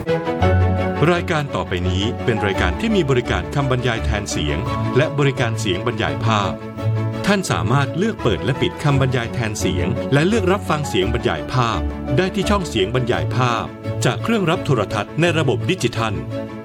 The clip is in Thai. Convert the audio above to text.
รายการต่อไปนี้เป็นรายการที่มีบริการคำบรรยายแทนเสียงและบริการเสียงบรรยายภาพท่านสามารถเลือกเปิดและปิดคำบรรยายแทนเสียงและเลือกรับฟังเสียงบรรยายภาพได้ที่ช่องเสียงบรรยายภาพจากเครื่องรับโทรทัศน์ในระบบดิจิทัล